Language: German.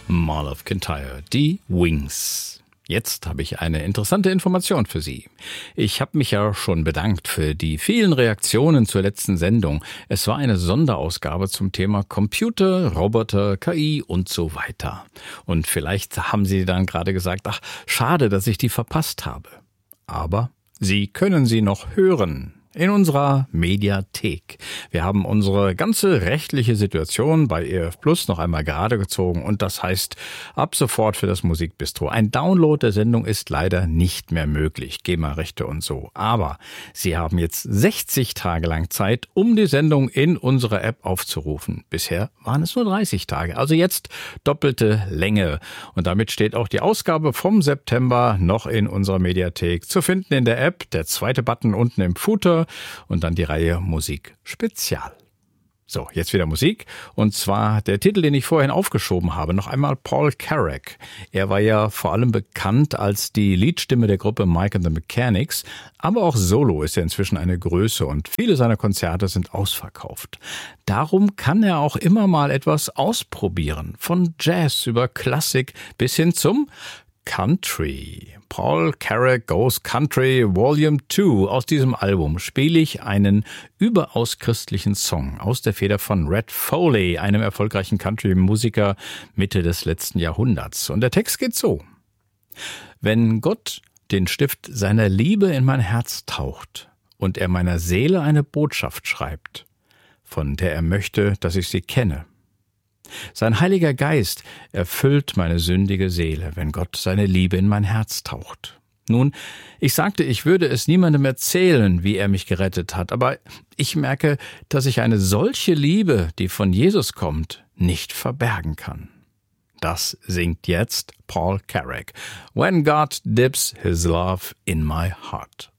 Mall of Kintyre, die Wings. Jetzt habe ich eine interessante Information für Sie. Ich habe mich ja schon bedankt für die vielen Reaktionen zur letzten Sendung. Es war eine Sonderausgabe zum Thema Computer, Roboter, KI und so weiter. Und vielleicht haben Sie dann gerade gesagt, ach, schade, dass ich die verpasst habe. Aber Sie können sie noch hören. In unserer Mediathek. Wir haben unsere ganze rechtliche Situation bei ERF Plus noch einmal gerade gezogen und das heißt ab sofort für das Musikbistro. Ein Download der Sendung ist leider nicht mehr möglich, GEMA-Rechte und so. Aber Sie haben jetzt 60 Tage lang Zeit, um die Sendung in unserer App aufzurufen. Bisher waren es nur 30 Tage, also jetzt doppelte Länge. Und damit steht auch die Ausgabe vom September noch in unserer Mediathek zu finden in der App. Der zweite Button unten im Footer. Und dann die Reihe Musik Spezial. So, jetzt wieder Musik. Und zwar der Titel, den ich vorhin aufgeschoben habe. Noch einmal Paul Carrack. Er war ja vor allem bekannt als die Leadstimme der Gruppe Mike and the Mechanics. Aber auch solo ist er inzwischen eine Größe und viele seiner Konzerte sind ausverkauft. Darum kann er auch immer mal etwas ausprobieren. Von Jazz über Klassik bis hin zum Country. Paul Carrack Goes Country Volume 2. Aus diesem Album spiele ich einen überaus christlichen Song aus der Feder von Red Foley, einem erfolgreichen Country-Musiker Mitte des letzten Jahrhunderts. Und der Text geht so. Wenn Gott den Stift seiner Liebe in mein Herz taucht und er meiner Seele eine Botschaft schreibt, von der er möchte, dass ich sie kenne, sein Heiliger Geist erfüllt meine sündige Seele, wenn Gott seine Liebe in mein Herz taucht. Nun, ich sagte, ich würde es niemandem erzählen, wie er mich gerettet hat, aber ich merke, dass ich eine solche Liebe, die von Jesus kommt, nicht verbergen kann. Das singt jetzt Paul Carrack. When God dips his love in my heart.